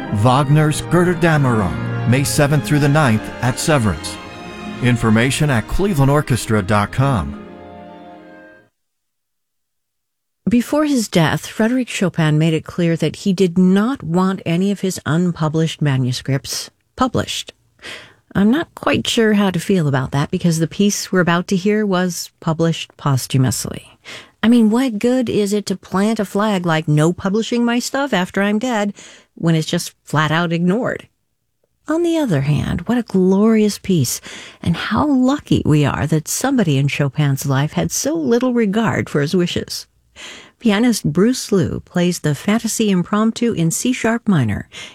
Wagner's Götterdämmerung, May 7th through the 9th at Severance. Information at clevelandorchestra.com. Before his death, Frédéric Chopin made it clear that he did not want any of his unpublished manuscripts published. I'm not quite sure how to feel about that because the piece we're about to hear was published posthumously. I mean, what good is it to plant a flag like no publishing my stuff after I'm dead when it's just flat out ignored? On the other hand, what a glorious piece, and how lucky we are that somebody in Chopin's life had so little regard for his wishes. Pianist Bruce Liu plays the Fantasy Impromptu in C-sharp minor